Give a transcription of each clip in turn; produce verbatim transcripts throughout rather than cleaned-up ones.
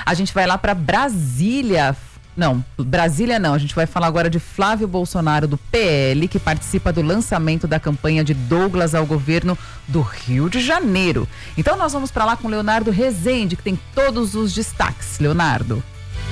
A gente vai lá para Brasília. Não, Brasília não, a gente vai falar agora de Flávio Bolsonaro do P L, que participa do lançamento da campanha de Douglas ao governo do Rio de Janeiro. Então nós vamos para lá com Leonardo Rezende, que tem todos os destaques. Leonardo.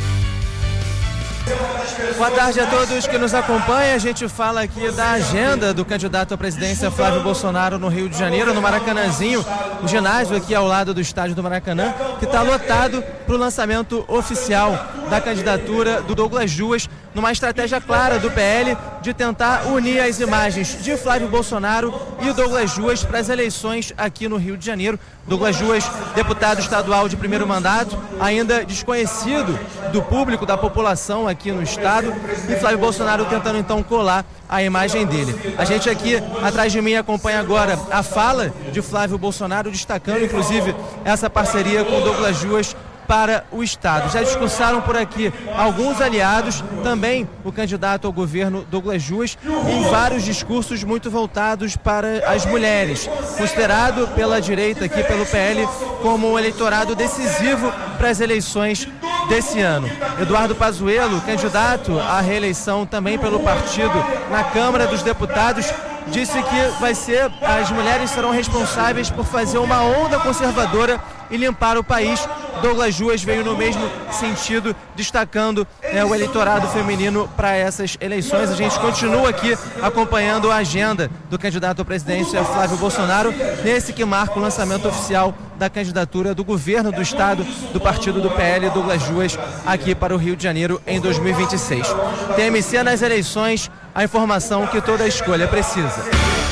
Boa tarde a todos que nos acompanham. A gente fala aqui da agenda do candidato à presidência Flávio Bolsonaro no Rio de Janeiro, no Maracanãzinho, o ginásio aqui ao lado do estádio do Maracanã, que está lotado para o lançamento oficial da candidatura do Douglas Juas, numa estratégia clara do P L de tentar unir as imagens de Flávio Bolsonaro e o Douglas Juas para as eleições aqui no Rio de Janeiro. Douglas Juas, deputado estadual de primeiro mandato, ainda desconhecido do público, da população aqui no estado, e Flávio Bolsonaro tentando então colar a imagem dele. A gente aqui atrás de mim acompanha agora a fala de Flávio Bolsonaro, destacando inclusive essa parceria com Douglas Juas para o estado. Já discursaram por aqui alguns aliados, também o candidato ao governo Douglas Juas, em vários discursos muito voltados para as mulheres, considerado pela direita aqui, pelo P L, como um eleitorado decisivo para as eleições desse ano. Eduardo Pazuello, candidato à reeleição também pelo partido na Câmara dos Deputados, disse que vai ser, as mulheres serão responsáveis por fazer uma onda conservadora e limpar o país. Douglas Juas veio no mesmo sentido, destacando né, o eleitorado feminino para essas eleições. A gente continua aqui acompanhando a agenda do candidato à presidência Flávio Bolsonaro, nesse que marca o lançamento oficial da candidatura do governo do estado do partido do P L, Douglas Juas, aqui para o Rio de Janeiro em dois mil e vinte e seis. T M C nas eleições, a informação que toda escolha precisa.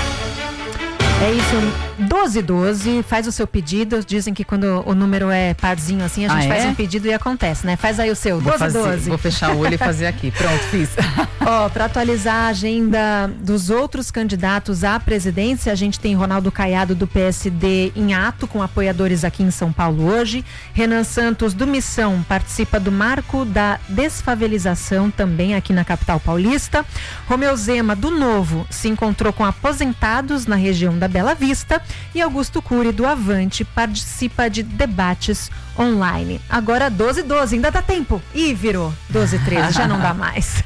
É isso, doze doze, faz o seu pedido. Dizem que quando o número é parzinho assim, a gente ah, faz é? um pedido e acontece, né? Faz aí o seu, doze doze. Vou fechar o olho e fazer aqui. Pronto, fiz. Ó, para atualizar a agenda dos outros candidatos à presidência, a gente tem Ronaldo Caiado do P S D em ato com apoiadores aqui em São Paulo hoje. Renan Santos do Missão participa do marco da desfavelização também aqui na capital paulista. Romeu Zema do Novo se encontrou com aposentados na região da Bela Vista e Augusto Cury do Avante participa de debates online. Agora doze doze, ainda dá tempo. Ih, virou doze treze, já não dá mais.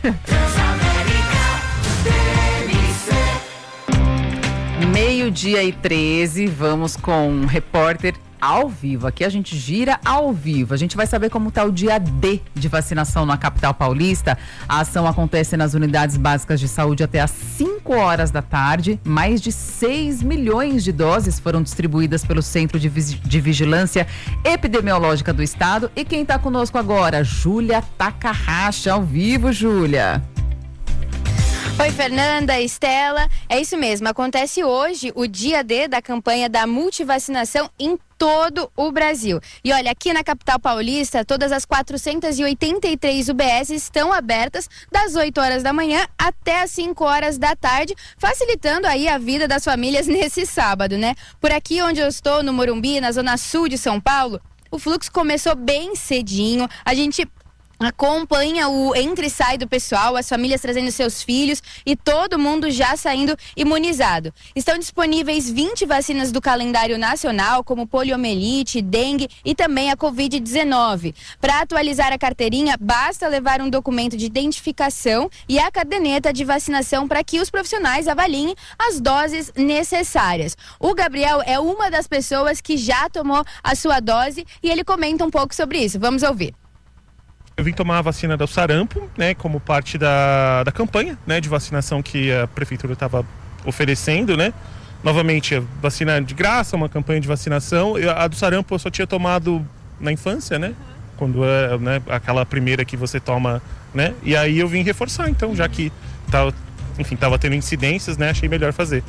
Meio-dia e treze, vamos com um repórter ao vivo. Aqui a gente gira ao vivo. A gente vai saber como está o dia D de vacinação na capital paulista. A ação acontece nas unidades básicas de saúde até às cinco horas da tarde. Mais de seis milhões de doses foram distribuídas pelo Centro de, de Vigilância Epidemiológica do Estado. E quem está conosco agora? Júlia Takahashi, ao vivo, Júlia. Oi, Fernanda, Estela, é isso mesmo, acontece hoje o dia D da campanha da multivacinação em todo o Brasil. E olha, aqui na capital paulista, todas as quatrocentas e oitenta e três U B S estão abertas das oito horas da manhã até as cinco horas da tarde, facilitando aí a vida das famílias nesse sábado, né? Por aqui onde eu estou, no Morumbi, na zona sul de São Paulo, o fluxo começou bem cedinho, a gente acompanha o entra e sai do pessoal, as famílias trazendo seus filhos e todo mundo já saindo imunizado. Estão disponíveis vinte vacinas do calendário nacional, como poliomielite, dengue e também a covid dezenove. Para atualizar a carteirinha, basta levar um documento de identificação e a caderneta de vacinação para que os profissionais avaliem as doses necessárias. O Gabriel é uma das pessoas que já tomou a sua dose e ele comenta um pouco sobre isso. Vamos ouvir. Eu vim tomar a vacina do sarampo, né, como parte da, da campanha, né, de vacinação que a prefeitura estava oferecendo, né. Novamente, a vacina de graça, uma campanha de vacinação. Eu, a do sarampo eu só tinha tomado na infância, né, quando é, né, aquela primeira que você toma, né. E aí eu vim reforçar, então, já que tava, enfim, tava tendo incidências, né, achei melhor fazer.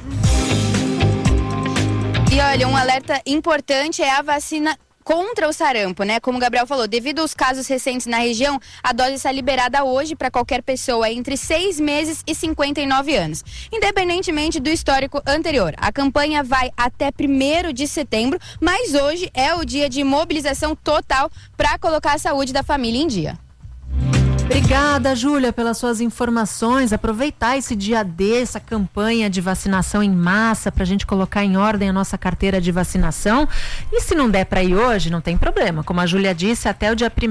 E olha, um alerta importante é a vacina contra o sarampo, né? Como o Gabriel falou, devido aos casos recentes na região, a dose está liberada hoje para qualquer pessoa entre seis meses e cinquenta e nove anos, independentemente do histórico anterior. A campanha vai até primeiro de setembro, mas hoje é o dia de mobilização total para colocar a saúde da família em dia. Obrigada, Júlia, pelas suas informações. Aproveitar esse dia D, essa campanha de vacinação em massa, para a gente colocar em ordem a nossa carteira de vacinação. E se não der para ir hoje, não tem problema. Como a Júlia disse, até o dia primeiro